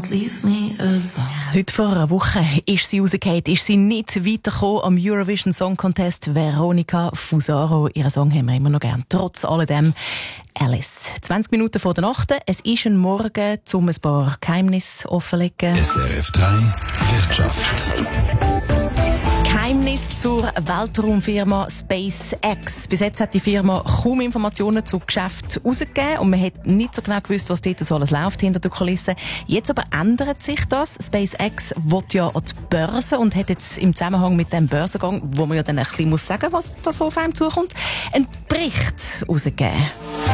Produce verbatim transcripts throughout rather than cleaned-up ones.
don't leave me alone. Heute vor einer Woche ist sie rausgefallen, ist sie nicht weitergekommen am Eurovision Song Contest. Veronica Fusaro, ihren Song haben wir immer noch gern. Trotz alledem Alice. zwanzig Minuten vor der Nacht. Es ist ein Morgen, um ein paar Geheimnisse offenlegen. S R F drei Wirtschaft. Geheimnis zur Weltraumfirma SpaceX. Bis jetzt hat die Firma kaum Informationen zu Geschäft herausgegeben und man hat nicht so genau gewusst, was dort so alles läuft hinter den Kulissen. Jetzt aber ändert sich das. SpaceX will ja an die Börse und hat jetzt im Zusammenhang mit dem Börsengang, wo man ja dann ein bisschen muss sagen, was da so auf einem zukommt, einen Bericht herausgegeben.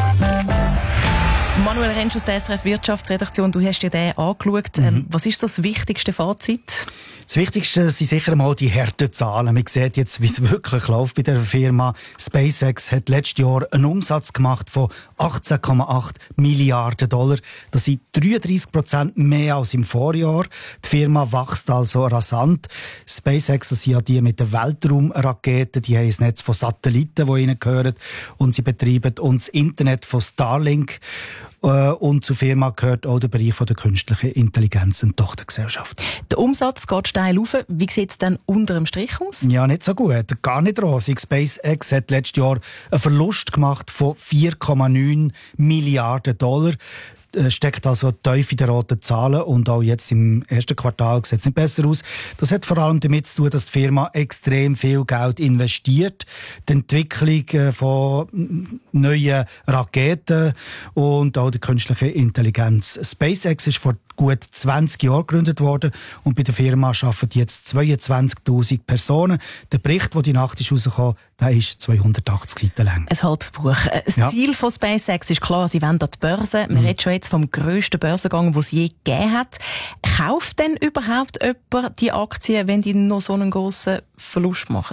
Manuel Rentsch aus der S R F Wirtschaftsredaktion, du hast dir den angeschaut. Mhm. Ähm, was ist so das wichtigste Fazit? Das Wichtigste sind sicher mal die harten Zahlen. Man sieht jetzt, wie es wirklich läuft bei der Firma. SpaceX hat letztes Jahr einen Umsatz gemacht von achtzehn Komma acht Milliarden Dollar. Das sind dreiunddreissig Prozent mehr als im Vorjahr. Die Firma wächst also rasant. SpaceX, das sind ja die mit den Weltraumraketen, die haben ein Netz von Satelliten, die ihnen gehören. Und sie betreiben uns das Internet von Starlink. Und zur Firma gehört auch der Bereich von der künstlichen Intelligenz und Tochtergesellschaft. Der Umsatz geht steil rauf. Wie sieht es dann unter dem Strich aus? Ja, nicht so gut. Gar nicht rosig. SpaceX hat letztes Jahr einen Verlust gemacht von vier Komma neun Milliarden Dollar. Steckt also tief in den roten Zahlen und auch jetzt im ersten Quartal sieht es nicht besser aus. Das hat vor allem damit zu tun, dass die Firma extrem viel Geld investiert. Die Entwicklung von neuen Raketen und auch die künstliche Intelligenz. SpaceX ist vor gut zwanzig Jahren gegründet worden und bei der Firma arbeiten jetzt zweiundzwanzigtausend Personen. Der Bericht, der die Nacht ist rausgekommen, der ist zweihundertachtzig Seiten lang. Ein halbes Buch. Das ja. Ziel von SpaceX ist klar, sie wollen an die Börse. Man mhm. redet schon jetzt vom grössten Börsengang, den es je gegeben hat. Kauft denn überhaupt jemand die Aktien, wenn die noch so einen grossen Verlust machen?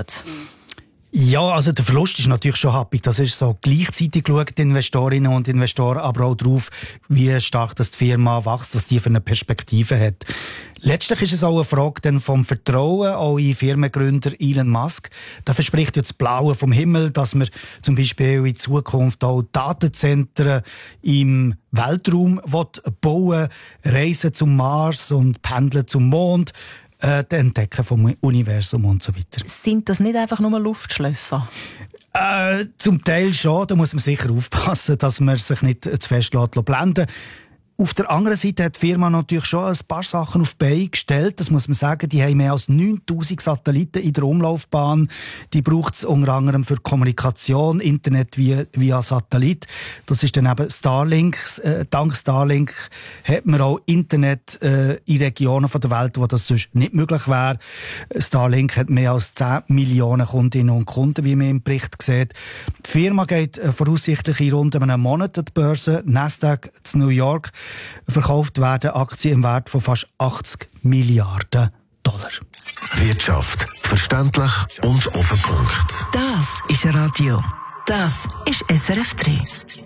Ja, also der Verlust ist natürlich schon happig. Das ist so. Gleichzeitig schauen die Investorinnen und Investoren aber auch darauf, wie stark das die Firma wächst, was die für eine Perspektive hat. Letztlich ist es auch eine Frage dann vom Vertrauen auch in Firmengründer Elon Musk. Der verspricht jetzt das Blaue vom Himmel, dass wir zum Beispiel in Zukunft auch Datenzentren im Weltraum bauen, Reisen zum Mars und Pendeln zum Mond. Äh, das Entdecken vom Universum und so weiter. Sind das nicht einfach nur Luftschlösser? Äh, zum Teil schon. Da muss man sicher aufpassen, dass man sich nicht zu fest blenden lässt. Auf der anderen Seite hat die Firma natürlich schon ein paar Sachen auf die Beine gestellt. Das muss man sagen. Die haben mehr als neuntausend Satelliten in der Umlaufbahn. Die braucht es unter anderem für Kommunikation, Internet via, via Satellit. Das ist dann eben Starlink. Äh, dank Starlink hat man auch Internet äh, in Regionen von der Welt, wo das sonst nicht möglich wäre. Starlink hat mehr als zehn Millionen Kundinnen und Kunden, wie man im Bericht sieht. Die Firma geht äh, voraussichtlich in rund einem Monat an die Börse. Nasdaq zu New York. Verkauft werden Aktien im Wert von fast achtzig Milliarden Dollar. Wirtschaft. Verständlich und auf den Punkt. Das ist Radio. Das ist S R F drei.